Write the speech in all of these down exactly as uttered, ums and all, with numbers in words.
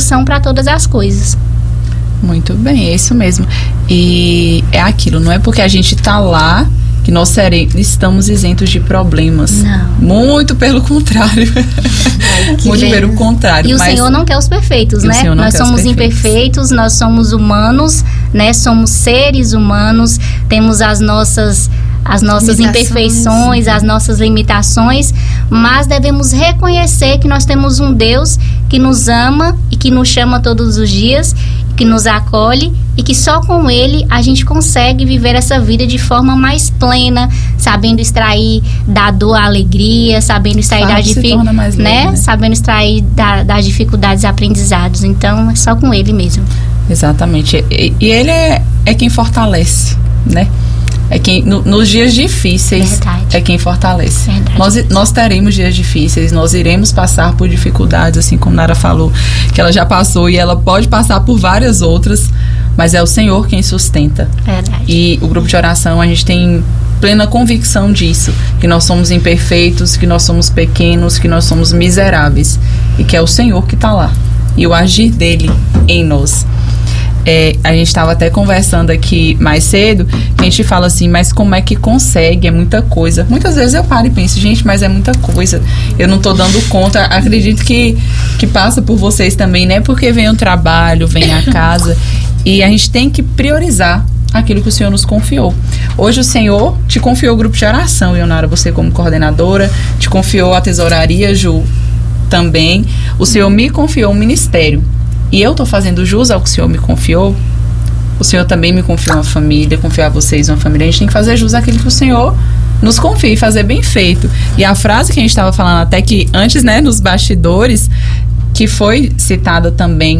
solução para todas as coisas. Muito bem, é isso mesmo. E é aquilo, não é porque a gente está lá que nós seremos, estamos isentos de problemas. Não. Muito pelo contrário. Ai, Muito lindo. pelo contrário. E o mas... Senhor não quer os perfeitos, E o né? Senhor não Nós quer os somos perfeitos. imperfeitos, nós somos humanos, né? Somos seres humanos, temos as nossas as nossas Limitações. imperfeições, as nossas limitações, mas devemos reconhecer que nós temos um Deus que nos ama e que nos chama todos os dias, que nos acolhe e que só com Ele a gente consegue viver essa vida de forma mais plena, sabendo extrair da dor a alegria, sabendo extrair da se torna mais dificuldade, leve, né? né? Sabendo extrair da, das dificuldades aprendizados. Então, é só com Ele mesmo. Exatamente. E, e ele é, é quem fortalece, né? É quem, no, nos dias difíceis, Verdade. é quem fortalece. Verdade. Nós, nós teremos dias difíceis, nós iremos passar por dificuldades, assim como Nara falou, que ela já passou e ela pode passar por várias outras, mas é o Senhor quem sustenta. Verdade. E o grupo de oração, a gente tem plena convicção disso, que nós somos imperfeitos, que nós somos pequenos, que nós somos miseráveis, e que é o Senhor que está lá, e o agir dele em nós. É, a gente estava até conversando aqui mais cedo, que a gente fala assim, mas como é que consegue? É muita coisa. Muitas vezes eu paro e penso, gente, mas é muita coisa. Eu não tô dando conta. Acredito que, que passa por vocês também, né? Porque vem o trabalho, vem a casa, e a gente tem que priorizar aquilo que o Senhor nos confiou. Hoje o Senhor te confiou o grupo de oração, Ionara, você como coordenadora, te confiou a tesouraria, Ju, também. O Senhor me confiou um ministério. E eu estou fazendo jus ao que o Senhor me confiou. O Senhor também me confiou uma família, confiou a vocês uma família. A gente tem que fazer jus àquilo que o Senhor nos confia e fazer bem feito. E a frase que a gente estava falando até que antes, né, nos bastidores, que foi citada também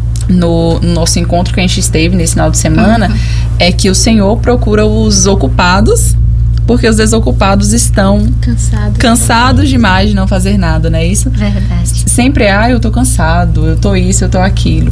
no, no nosso encontro que a gente esteve nesse final de semana, uhum. é que o Senhor procura os ocupados, porque os desocupados estão Cansado. cansados demais de não fazer nada, não é isso? Verdade. Sempre é, ah, eu tô cansado, eu tô isso, eu tô aquilo.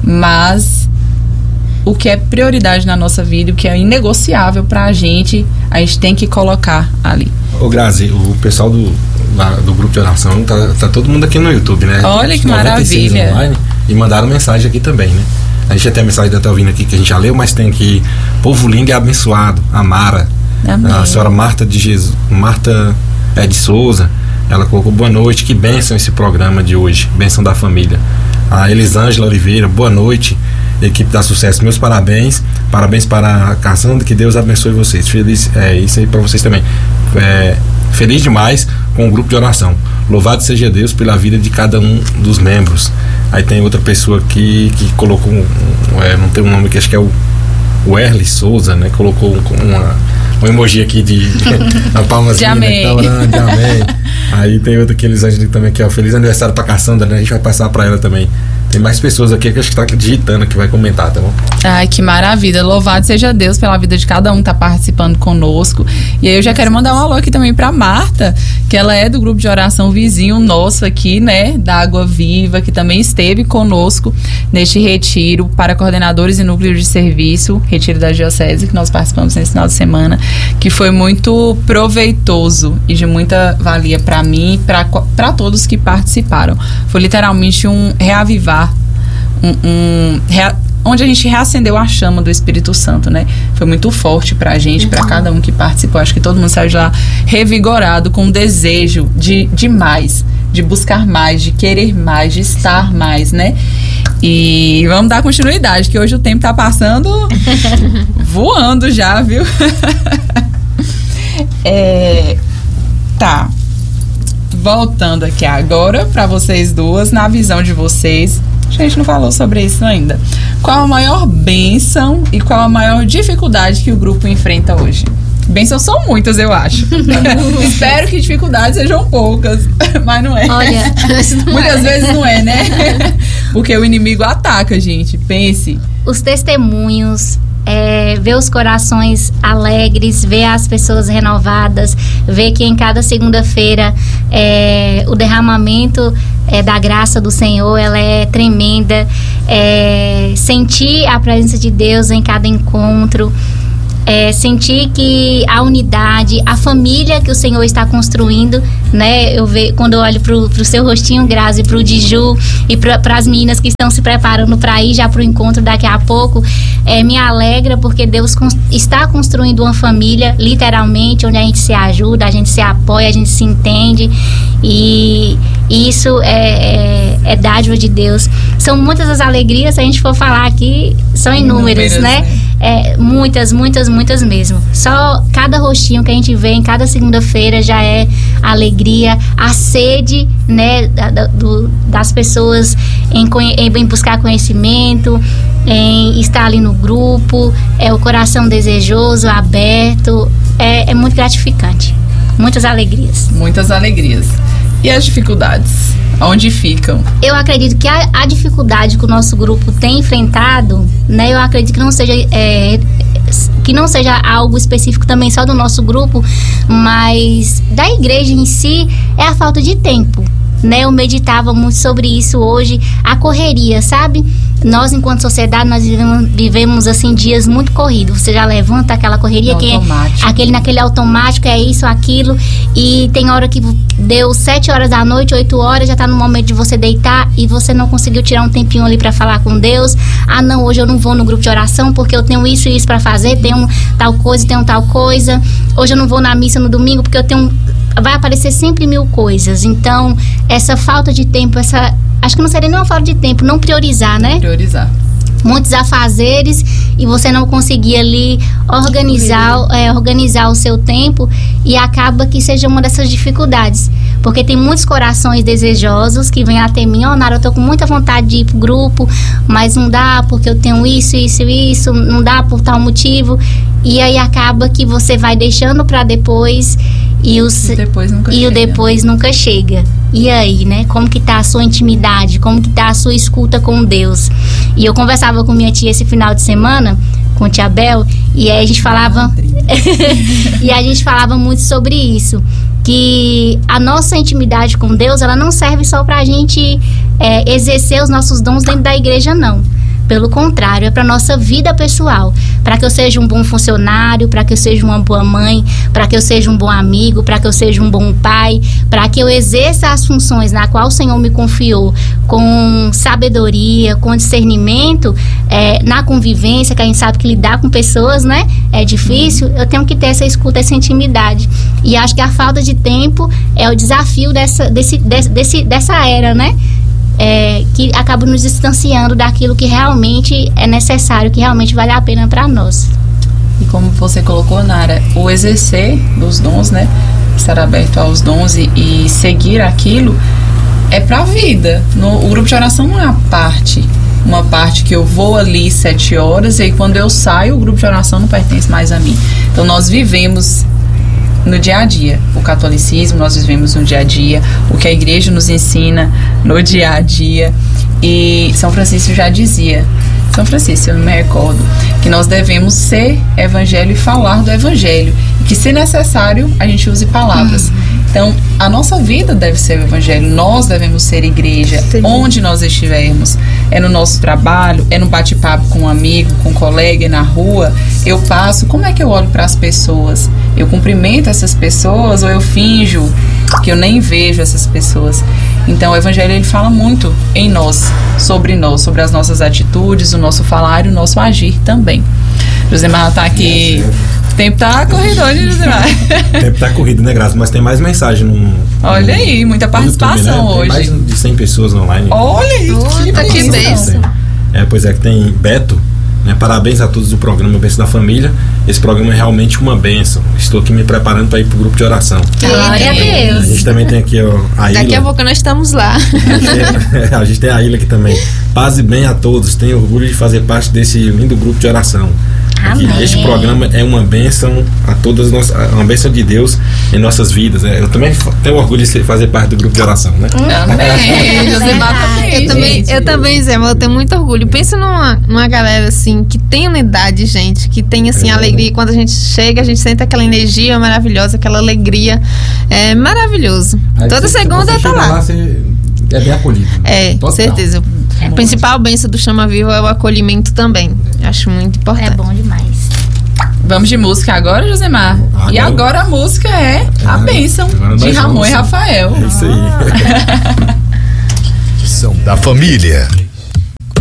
Mas o que é prioridade na nossa vida, o que é inegociável pra gente, a gente tem que colocar ali. Ô Grazi, o pessoal do, lá, do grupo de oração, tá, tá todo mundo aqui no YouTube, né? Olha que maravilha. Online, e mandaram mensagem aqui também, né? A gente já tem a mensagem da Telvina aqui que a gente já leu, mas tem aqui, povo lindo e abençoado, a Mara. Amém. A senhora Marta de Jesus, Marta é, de Souza, ela colocou boa noite, que bênção esse programa de hoje, bênção da família. A Elisângela Oliveira, boa noite, equipe da Sucesso, meus parabéns, parabéns para a Cassandra, que Deus abençoe vocês, feliz, é isso aí para vocês também, é, feliz demais com o grupo de oração, louvado seja Deus pela vida de cada um dos membros. Aí tem outra pessoa aqui que colocou um, um, é, não tem um nome que acho que é o o Erle Souza, né, colocou uma, um emoji aqui de uma palmazinha, de amém. Né, tá orando, de amém. Aí tem outro que eles ajudam também, que é o feliz aniversário pra Cassandra, né, a gente vai passar pra ela também. Tem mais pessoas aqui que acho que tá digitando, que vai comentar, tá bom? Ai, que maravilha. Louvado seja Deus pela vida de cada um que tá participando conosco. E aí eu já quero mandar um alô aqui também pra Marta, que ela é do grupo de oração vizinho nosso aqui, né, da Água Viva, que também esteve conosco neste retiro para coordenadores e núcleos de serviço, retiro da Diocese, que nós participamos nesse final de semana, que foi muito proveitoso e de muita valia para mim e para todos que participaram. Foi literalmente um reavivar, um, um rea, onde a gente reacendeu a chama do Espírito Santo, né? Foi muito forte pra gente, uhum. para cada um que participou. Acho que todo mundo saiu de lá revigorado, com um desejo de, de mais, de buscar mais, de querer mais, de estar mais, né? E vamos dar continuidade, que hoje o tempo tá passando voando já, viu? é, tá. Voltando aqui agora para vocês duas, na visão de vocês, a gente não falou sobre isso ainda. Qual a maior bênção e qual a maior dificuldade que o grupo enfrenta hoje? Bênçãos são muitas, eu acho. Espero que dificuldades sejam poucas, mas não é. Olha, não muitas é. vezes não é, né? Porque o inimigo ataca, gente. Pense. Os testemunhos, é, ver os corações alegres, ver as pessoas renovadas, ver que em cada segunda-feira é, o derramamento é, da graça do Senhor, ela é tremenda. É, sentir a presença de Deus em cada encontro. É, sentir que a unidade, a família que o Senhor está construindo, né? Eu vejo, quando eu olho pro, pro seu rostinho, Grazi, pro Diju e para as meninas que estão se preparando para ir já pro encontro daqui a pouco, é, me alegra porque Deus cons- está construindo uma família, literalmente, onde a gente se ajuda, a gente se apoia, a gente se entende, e isso é, é, é dádiva de Deus. São muitas as alegrias, se a gente for falar aqui, são inúmeras, inúmeras né? né? É, muitas, muitas, muitas mesmo. Só cada rostinho que a gente vê em cada segunda-feira já é alegria, a sede, né, da, da, do, das pessoas em, em buscar conhecimento, em estar ali no grupo, é o coração desejoso, aberto, é, é muito gratificante. Muitas alegrias. Muitas alegrias. E as dificuldades? Onde ficam? Eu acredito que a, a dificuldade que o nosso grupo tem enfrentado, né, eu acredito que não seja é, que não seja algo específico também só do nosso grupo, mas da igreja em si, é a falta de tempo, né? Eu meditava muito sobre isso hoje, a correria, sabe? Nós, enquanto sociedade, nós vivemos, vivemos assim, dias muito corridos. Você já levanta aquela correria, que é aquele, naquele automático, é isso, aquilo. E tem hora que deu sete horas da noite, oito horas, já tá no momento de você deitar e você não conseguiu tirar um tempinho ali para falar com Deus. Ah, não, hoje eu não vou no grupo de oração porque eu tenho isso e isso para fazer, tenho tal coisa, tenho tal coisa. Hoje eu não vou na missa no domingo porque eu tenho... Vai aparecer sempre mil coisas. Então, essa falta de tempo, essa... Acho que não seria nem uma falta de tempo, não priorizar, né? Priorizar. Muitos afazeres e você não conseguir ali organizar, é, organizar o seu tempo, e acaba que seja uma dessas dificuldades. Porque tem muitos corações desejosos que vêm até mim, ó, oh, Nara, eu tô com muita vontade de ir pro grupo, mas não dá porque eu tenho isso, isso, isso, não dá por tal motivo. E aí acaba que você vai deixando para depois e, os, e, depois nunca e chega. o depois nunca chega. E aí, né? Como que tá a sua intimidade? Como que tá a sua escuta com Deus? E eu conversava com minha tia esse final de semana, com tia Bel, e aí a gente falava e a gente falava muito sobre isso, que a nossa intimidade com Deus, ela não serve só pra gente é, exercer os nossos dons dentro da igreja, não. Pelo contrário, é para nossa vida pessoal, para que eu seja um bom funcionário, para que eu seja uma boa mãe, para que eu seja um bom amigo, para que eu seja um bom pai, para que eu exerça as funções na qual o Senhor me confiou com sabedoria, com discernimento, é, na convivência, que a gente sabe que lidar com pessoas, né, é difícil. Eu tenho que ter essa escuta, essa intimidade. E acho que a falta de tempo é o desafio dessa, desse, desse, dessa era, né? É, que acaba nos distanciando daquilo que realmente é necessário, que realmente vale a pena para nós. E como você colocou, Nara, o exercer dos dons, né, estar aberto aos dons e, e seguir aquilo é para a vida. No, o grupo de oração não é a parte, uma parte que eu vou ali sete horas e aí quando eu saio o grupo de oração não pertence mais a mim. Então nós vivemos no dia a dia, o catolicismo nós vivemos no dia a dia, o que a igreja nos ensina no dia a dia. E São Francisco já dizia, São Francisco, eu não me recordo, que nós devemos ser evangelho e falar do evangelho, e que se necessário a gente use palavras. Uhum. Então a nossa vida deve ser o evangelho, nós devemos ser igreja. Sim. Onde nós estivermos, é no nosso trabalho, é no bate-papo com um amigo, com um colega, na rua, eu passo, como é que eu olho para as pessoas? Eu cumprimento essas pessoas ou eu finjo que eu nem vejo essas pessoas? Então o evangelho, ele fala muito em nós, sobre nós, sobre as nossas atitudes, o nosso falar e o nosso agir também. Josemar tá aqui. O tempo tá corrido hoje, Josemar. O tempo tá corrido, né, Graça? Mas tem mais mensagem no... Olha no, aí, muita participação, YouTube, né? Hoje. Tem mais de cem pessoas online. Olha aí, que, tá que bênção. É, pois é, que tem Beto, né? Parabéns a todos do programa Bênção da Família. Esse programa é realmente uma bênção. Estou aqui me preparando para ir pro grupo de oração. Glória a Deus. A gente também tem aqui ó, a Ilha. Daqui a pouco nós estamos lá. A gente, tem, a gente tem a Ilha aqui também. Paz e bem a todos. Tenho orgulho de fazer parte desse lindo grupo de oração. Aqui, este programa é uma bênção a todas nós, uma bênção de Deus em nossas vidas. Eu também tenho orgulho de fazer parte do grupo de oração, né? Amém. Eu também, eu também, Zé, mas eu tenho muito orgulho. Pensa numa, numa galera assim que tem unidade, gente, que tem assim é. alegria. Quando a gente chega, a gente sente aquela energia maravilhosa, aquela alegria. É maravilhoso. Aí Toda você, segunda você tá lá. lá você é bem acolhido. É, total. certeza. A principal bênção do Chama Viva é o acolhimento também. Acho muito importante. É bom demais. Vamos de música agora, Josemar? Agora, e agora a música é A Bênção, de Ramon e Rafael. É isso aí. São da família.